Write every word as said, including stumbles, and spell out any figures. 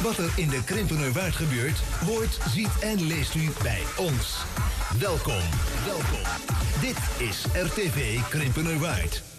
Wat er in de Krimpenerwaard gebeurt, hoort, ziet en leest u bij ons. Welkom, welkom. Dit is R T V Krimpenerwaard.